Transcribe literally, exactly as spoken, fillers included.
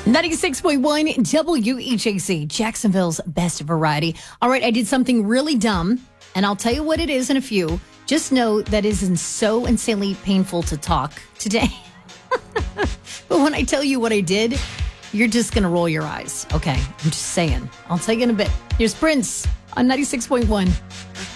ninety-six point one W H A C, Jacksonville's best variety. All right, I did something really dumb, and I'll tell you what it is in a few. Just know that it is so insanely painful to talk today. But when I tell you what I did, you're just going to roll your eyes. Okay, I'm just saying. I'll tell you in a bit. Here's Prince on ninety-six point one.